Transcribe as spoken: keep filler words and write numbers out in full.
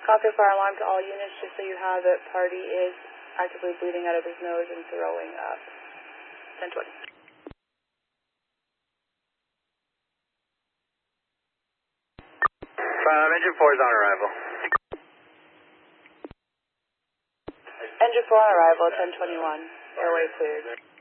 Copy fire alarm to all units, just so you have it. Party is actively bleeding out of his nose and throwing up. ten twenty. Uh, engine four is on arrival. Engine four on arrival, ten twenty-one. Airway cleared.